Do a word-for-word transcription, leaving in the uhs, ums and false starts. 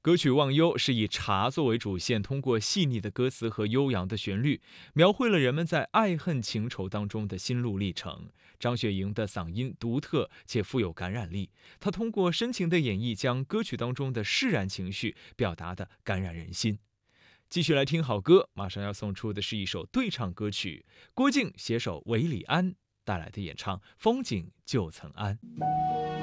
歌曲《忘忧》是以茶作为主线，通过细腻的歌词和悠扬的旋律，描绘了人们在爱恨情仇当中的心路历程。张雪迎的嗓音独特且富有感染力，她通过深情的演绎，将歌曲当中的释然情绪表达得感染人心。继续来听好歌，马上要送出的是一首对唱歌曲，郭靖携手韦礼安带来的演唱《风景旧曾谙》。